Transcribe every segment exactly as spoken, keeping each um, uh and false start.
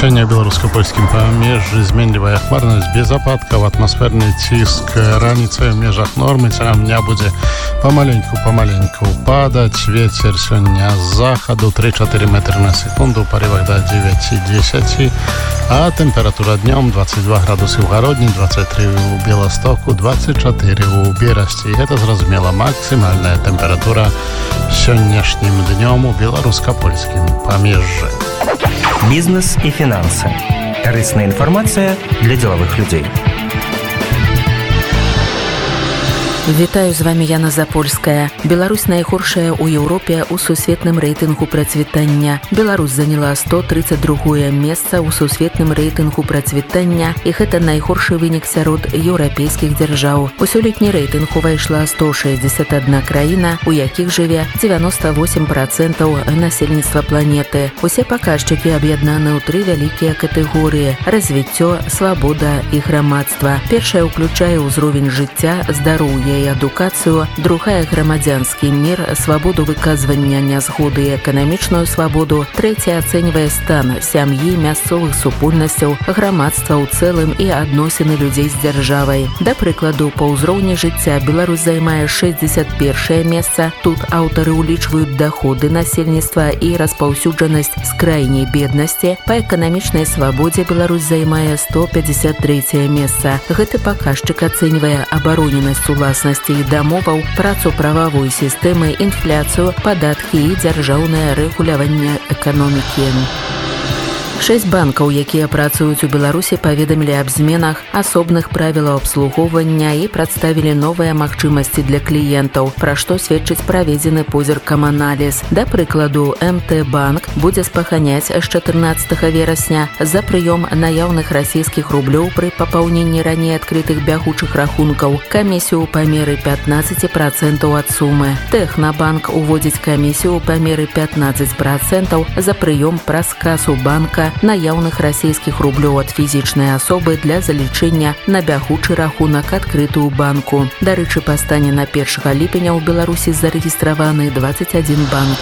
Сёння беларуска-польскім памежжы зменлівая хмарнасць без ападкаў, атмасферны ціск раніцай у межах нормы, цягам дня будзе памаленьку памаленьку падаць. Вецер сёння з захаду три-чатыры метры на секунду, у парывах да девять-десять, а тэмпература днём двадцать два градусы ў Гародні, двадцать три у Беластоку, двадцать четыре у Берасці. Гэта, зразумела, максімальная тэмпература сённяшнім днём у беларуска-польскім памежжы. Бизнес и финансы. Корыстная информация для деловых людей. Вітаю, з вами Яна Запольская. Беларусь найгоршая ў Еўропе ў сусветным рэйтынгу працвітання. Беларусь заняла сто тридцать другое месца ў сусветным рэйтынгу працвітання, і гэта найгоршы вынік сярод еўрапейскіх дзяржаў. У сёлетні рэйтынг увайшла сто шэсцьдзесят адна краіна, у якіх жыве девяносто восемь процентов насельніцтва планеты. Усе паказчыкі аб'яднаны ў тры вялікія катэгорыі: развіццё, свабода і грамадства. Першая ўключае ўзровень жыцця, здароўя і адукацыю, другая — грамадзянскі мір, свабоду выказвання нязгоды і эканамічную свабоду, трэцяя ацэньвае стан сям'і, мясцовых супольнасцяў, грамадства ў цэлым і адносіны людзей з дзяржавай. Да прыкладу, па ўзроўні жыцця Беларусь займае шэсцьдзесят першае месца. Тут аўтары ўлічваюць даходы насельніцтва і распаўсюджанасць з крайняй беднасці. Па эканамічнай свабодзе Беларусь займае сто пятьдесят трэцяе месца. Гэты паказчык ацэньвае абароненасць уласнасці і дамоваў, працу прававой сістэмы, інфляцыю, падаткі і дзяржаўнае рэгуляванне эканомікі. Шэсць банкаў, якія працуюць у Беларусі, паведамілі аб зменах асобных правілаў абслугоўвання і прадставілі новыя магчымасці для кліентаў, пра што сведчыць праведзены позіркам аналіз. Да прыкладу, эм тэ банк будзе спаханяць з чатырнаццатага верасня за прыём наяўных расійскіх рублёў пры папаўненні раней адкрытых бягучых рахункаў камісію ў памеры пятнадцать процентов ад сумы. Тэхнабанк уводзіць камісію ў памеры пятнадцать процентов за прыём праз касу банка наяўных расійскіх рублёў ад фізічнай асобы для залічэння на бягучы рахунак, адкрыты ў банку. Дарэчы, па стане на першага ліпеня ў Беларусі зарэгістраваны двадцать один банк.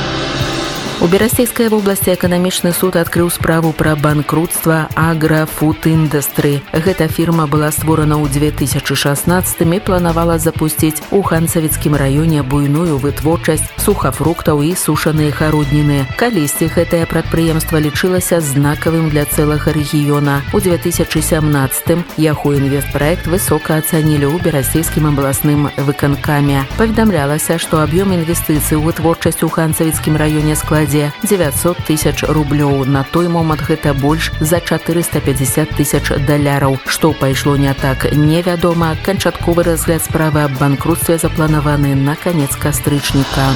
У Берасцейскай вобласці эканамічны суд адкрыў справу пра банкрутства Аграфуд Індастры. Гэта фірма была створана ў две тысячи шестнадцатым і планавала запусціць у Ханцавіцкім раёне буйную вытворчасць сухафруктаў і сушаныя гародніны. Калісьці гэтае прадпрыемства лічылася знакавым для цэлага рэгіёна. У две тысячи сямнаццатым яго інвестпраект высока ацанілі ў Берасцейскім абласным выканкаме. Паведамлялася, што аб'ём інвестыцый у вытворчасць у Ханцавіцкім раёне складзе девятьсот тысяч рублёў. На той момант гэта больш за четыреста пятьдесят тысяч даляраў. Што пайшло не так, невядома. Канчатковы разгляд справы аб банкрутстве запланаваны на канец кастрычніка.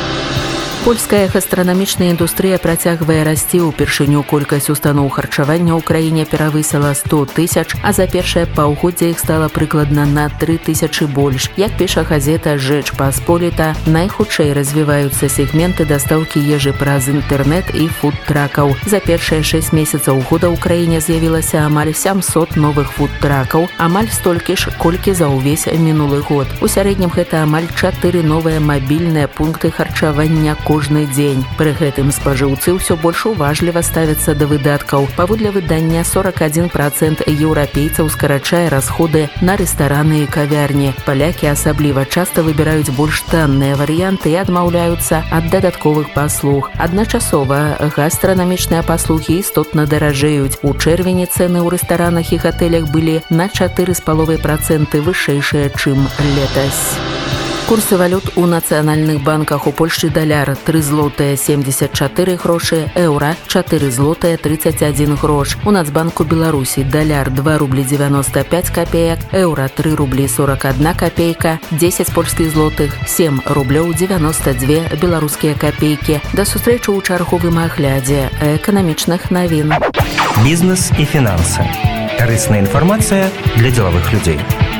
Польская гастранамічная індустрыя працягвае расці. Упершыню колькасць устаноў харчавання ў краіне перавысіла сто тысяч, а за першае паўгоддзе іх стала прыкладна на тры тысячы больш. Як піша газета «Жэч Пасполіта», найхутчэй развіваюцца сегменты дастаўкі ежы праз інтэрнэт і фуд-тракаў. За першыя шэсць месяцаў года ў краіне з'явілася амаль сямсот новых фуд-тракаў, амаль столькі ж, колькі за ўвесь мінулы год. У сярэднім гэта амаль чатыры новыя мабільныя пункты харчавання кожны дзень. Пры гэтым спажыўцы ўсё больш уважліва ставяцца да выдаткаў. Паводле выдання сорок один процент еўрапейцаў скарачае расходы на рэстараны і кавярні. Палякі асабліва часта выбіраюць больш танныя варыянты і адмаўляюцца ад дадатковых паслуг. Адначасова гастранамічныя паслугі істотна даражэюць. У чэрвені цэны ў рэстаранах і гатэлях былі на чатыры з паловай працэнты вышэйшыя, чым летась. Курсы валют у нацыянальных банках. У Польшчы даляр тры злотыя семьдесят чатыры грошы, еўра чатыры злотыя тридцать один грош. У Нацбанку Беларусі даляр два рубли девяносто пять копеек, еўра три рубли сорок одна копейка, десять польскіх злотых семь рублёў девяносто две беларускія копейкі. Да сустрэчы ў чарговым аглядзе эканамічных навін. Бизнес и финансы. Корыстная информация для деловых людей.